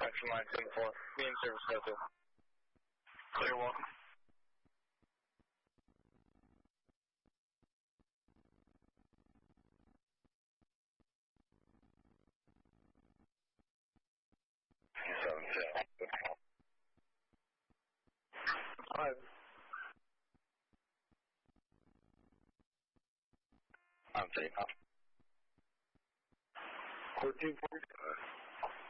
Action line 10-4. Me and service go to. Clear, welcome. Hi. I'm safe. 1440.